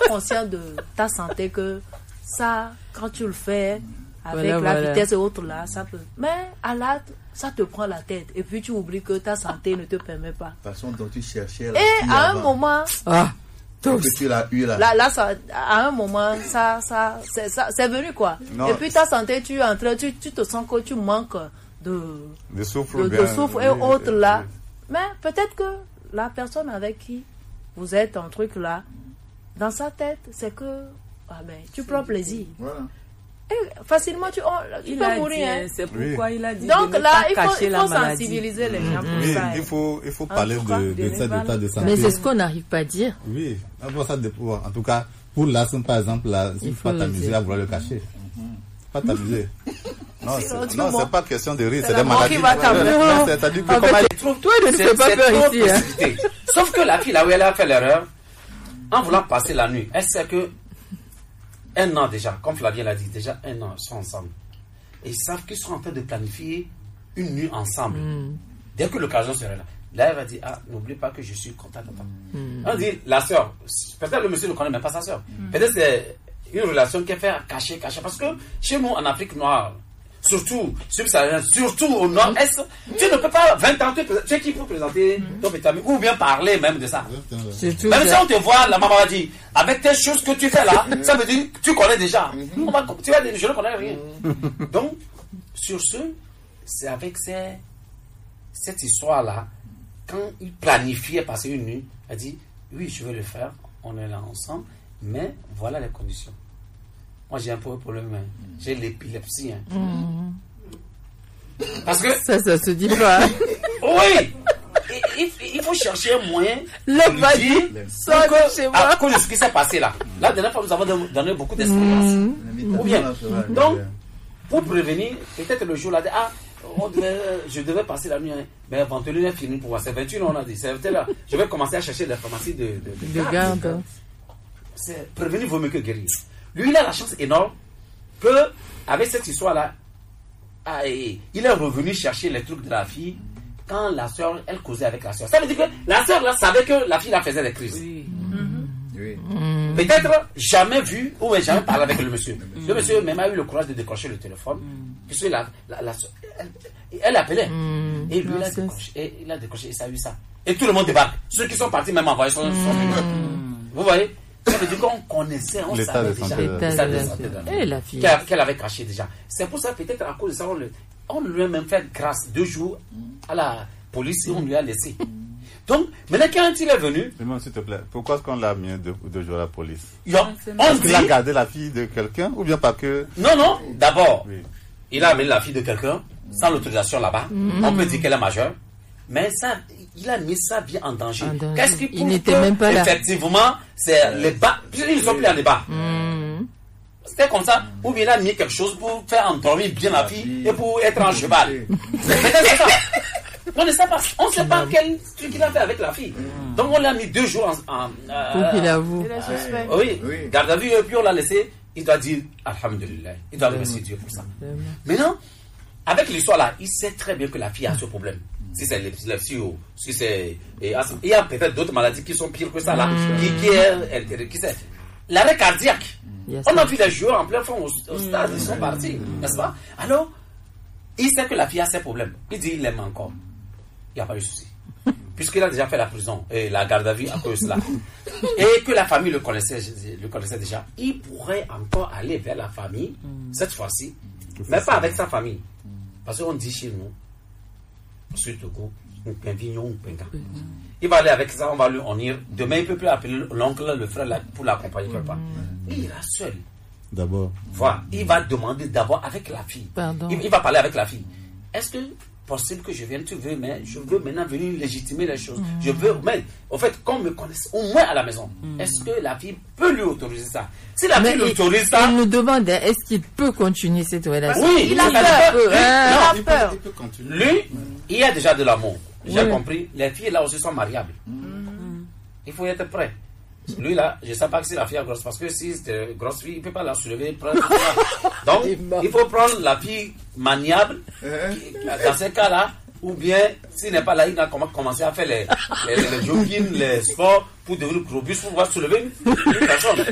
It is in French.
conscient de ta santé que ça, quand tu le fais avec vitesse et autres là, ça peut. Mais à l'âge, ça te prend la tête. Et puis tu oublies que ta santé ne te permet pas. La façon dont tu cherchais. Et à un moment. Que tu l'as eu là. Là ça, à un moment, c'est venu quoi. Non. Et puis ta santé, tu te sens que tu manques de souffle et autres là. Mais peut-être que la personne avec qui vous êtes en truc là, dans sa tête, c'est que tu prends plaisir. Voilà. Et facilement, il peut mourir. Hein. C'est pourquoi il a dit. Donc là, il faut sensibiliser les gens pour ça. Il faut parler de cet état de santé. Mais c'est ce qu'on n'arrive pas à dire. Oui, ça dépend. En tout cas, pour l'asthme, par exemple, il ne faut pas t'amuser à vouloir le cacher. Pas t'amuser. Non, c'est pas question de rire, c'est des maladies. C'est-à-dire que toi, ne fais pas peur ici. Sauf que la fille, là où elle a fait l'erreur, en voulant passer la nuit, elle sait que 1 an déjà, comme Flavien l'a dit, déjà 1 an, ils sont ensemble. Et ils savent qu'ils sont en train de planifier une nuit ensemble. Dès que l'occasion sera là, là, elle va dire, n'oublie pas que je suis content. On dit, la soeur, peut-être le monsieur ne connaît même pas sa soeur. Peut-être c'est une relation qui est faite cacher. Parce que chez nous, en Afrique noire, surtout au nord-est, tu ne peux pas 20 ans, tu sais qu'il faut présenter ton petit ami, ou bien parler même de ça. Même si on te voit, la maman va dire, avec tes choses que tu fais là, ça veut dire que tu connais déjà. Tu vas dire, je ne connais rien. Donc, sur ce, c'est avec cette histoire-là, quand il planifiait passer une nuit, elle dit, oui, je vais le faire, on est là ensemble, mais voilà les conditions. Moi, j'ai un peu de problème. J'ai l'épilepsie. Parce que... Ça se dit pas. Oui. Il faut chercher un moyen. Le va dire, à cause de ce qui s'est passé là. La dernière fois, nous avons donné beaucoup d'expériences. Ou bien. Donc, pour prévenir, peut-être le jour là, je devais passer la nuit. Mais éventuellement, il est fini pour moi. C'est 21 on a dit. C'est là. Je vais commencer à chercher des pharmacies de garde. Prévenir vaut mieux que guérir. Lui, il a la chance énorme que, avec cette histoire-là, il est revenu chercher les trucs de la fille quand la soeur, elle causait avec la soeur. Ça veut dire que la soeur là savait que la fille là faisait des crises. Oui. Peut-être jamais vu ou jamais parlé avec le monsieur. Le monsieur même a eu le courage de décrocher le téléphone. Puisque la soeur, elle appelait. Et lui, il a décroché et ça a eu ça. Et tout le monde débarque. Ceux qui sont partis même envoyer son vous voyez? Ça veut dire qu'on connaissait, on savait déjà l'état de santé de la fille qu'elle avait caché déjà. C'est pour ça, peut-être à cause de ça, on lui a même fait grâce 2 jours à la police et on lui a laissé. Donc, maintenant quand il est venu... Mais s'il te plaît, pourquoi est-ce qu'on l'a mis 2 jours à la police? Est-ce qu'il a gardé la fille de quelqu'un ou bien pas que... Non, d'abord, il a amené la fille de quelqu'un sans l'autorisation là-bas. On peut dire qu'elle est majeure. Mais ça, il a mis sa vie en danger. Qu'est-ce qui prouve n'était même pas là. Effectivement, c'est les bas. Ils ne sont plus en débat. C'était comme ça. Ou bien il a mis quelque chose pour faire endormir bien la fille et pour être en cheval. C'est ça. On ne sait pas. On ne sait pas quel truc il a fait avec la fille. Donc on l'a mis 2 jours pour qu'il avoue. Oui, garde à vue et puis on l'a laissé. Il doit dire Alhamdulillah. Il doit remercier Dieu pour ça. Maintenant, avec l'histoire là, il sait très bien que la fille a ce problème. Si c'est l'épilepsie ou si c'est... Il y a peut-être d'autres maladies qui sont pires que ça là, qui c'est l'arrêt cardiaque. On a vu les joueurs en plein fond au stade, ils sont partis, n'est-ce pas? Alors, il sait que la fille a ses problèmes. Il dit il l'aime encore. Il n'y a pas de souci. Puisqu'il a déjà fait la prison et la garde à vue à cause de cela. Et que la famille le connaissait déjà, il pourrait encore aller vers la famille, cette fois-ci, mais pas avec sa famille. Parce qu'on dit chez nous, surtout il va aller avec ça, on va lui unir. Demain, il ne peut plus appeler l'oncle, le frère pour l'accompagner quelque part. Il ira seul. D'abord. Voilà. Il va demander d'abord avec la fille. Il va parler avec la fille. Est-ce que possible que je vienne, tu veux, mais je veux maintenant venir légitimer les choses. Je veux, mais au fait, qu'on me connaisse au moins à la maison. Est-ce que la fille peut lui autoriser ça? Si la fille lui autorise ça... Il nous demande, est-ce qu'il peut continuer cette relation? Oui, il a peur. Il a peur. Lui, il y a déjà de l'amour. J'ai compris. Les filles là aussi sont mariables. Il faut être prêt. Lui là, je ne sais pas si la fille est grosse, parce que si c'est une grosse fille, il ne peut pas la soulever. Donc, il faut prendre la fille maniable, dans ces cas-là, ou bien, s'il n'est pas là, il a commencé à faire les jogging, les sports, pour devenir robuste, pour pouvoir soulever une personne.